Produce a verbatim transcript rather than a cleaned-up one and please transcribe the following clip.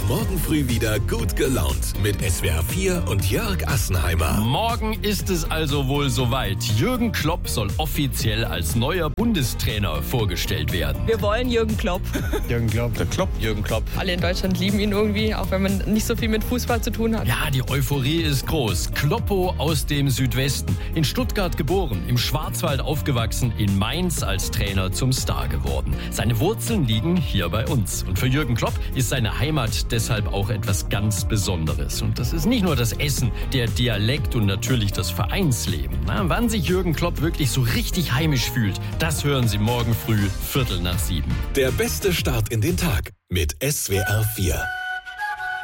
morgen früh wieder gut gelaunt mit S W R vier und Jörg Assenheimer. Morgen ist es also wohl soweit. Jürgen Klopp soll offiziell als neuer Bundestrainer vorgestellt werden. Wir wollen Jürgen Klopp. Jürgen Klopp. Der Klopp, Jürgen Klopp. Alle in Deutschland lieben ihn irgendwie, auch wenn man nicht so viel mit Fußball zu tun hat. Ja, die Euphorie ist groß. Kloppo aus dem Südwesten. In Stuttgart geboren, im Schwarzwald aufgewachsen, in Mainz als Trainer zum Star geworden. Seine Wurzeln liegen hier bei uns. Und für Jürgen Klopp ist seine Heimat deshalb auch etwas ganz Besonderes. Und das ist nicht nur das Essen, der Dialekt und natürlich das Vereinsleben. Na, wann sich Jürgen Klopp wirklich so richtig heimisch fühlt, das hören Sie morgen früh, Viertel nach sieben. Der beste Start in den Tag mit S W R vier.